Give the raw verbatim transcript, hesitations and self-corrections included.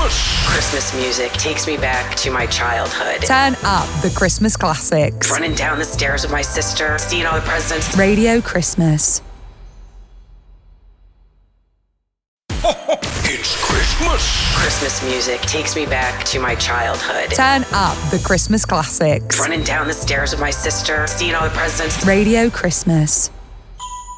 Christmas. Christmas music takes me back to my childhood. Turn up the Christmas classics. Running down the stairs with my sister, seeing all the presents. Radio Christmas. It's Christmas. Christmas music takes me back to my childhood. Turn up the Christmas classics. Running down the stairs with my sister, seeing all the presents. Radio Christmas.